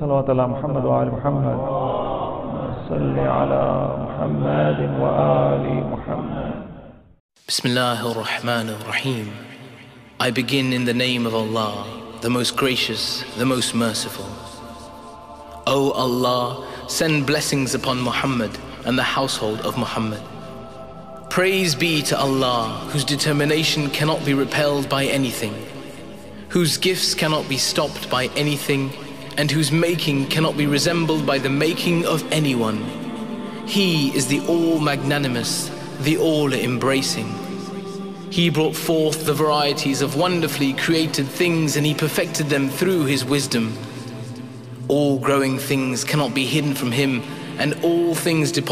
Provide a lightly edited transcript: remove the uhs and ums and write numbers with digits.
صلوات على محمد وآل محمد صل على محمد وآل محمد. Bismillah ar-Rahman ar-Rahim. I begin in the name of Allah, the most gracious, the most merciful. O Allah, send blessings upon Muhammad and the household of Muhammad. Praise be to Allah, whose determination cannot be repelled by anything, whose gifts cannot be stopped by anything, and whose making cannot be resembled by the making of anyone. He is the all-magnanimous, the all-embracing. He brought forth the varieties of wonderfully created things, and He perfected them through His wisdom. All growing things cannot be hidden from Him, and all things depart